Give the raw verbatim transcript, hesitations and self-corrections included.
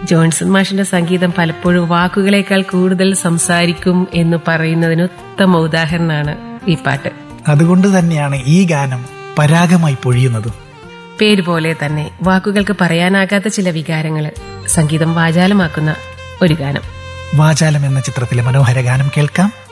Johnson മാഷിന്റെ സംഗീതം പലപ്പോഴും വാക്കുകളേക്കാൾ കൂടുതൽ സംസാരിക്കും എന്ന് പറയുന്നതിന് ഉത്തമ ഉദാഹരണമാണ് ഈ പാട്ട്. അതുകൊണ്ട് തന്നെയാണ് ഈ ഗാനം പരാഗമായി പൊഴിയുന്നതും. പേര് പോലെ തന്നെ വാക്കുകൾക്ക് പറയാനാകാത്ത ചില വികാരങ്ങള് സംഗീതം വാചാലമാക്കുന്ന ഒരു ഗാനം. വാചാലം എന്ന ചിത്രത്തിലെ മനോഹര ഗാനം കേൾക്കാം.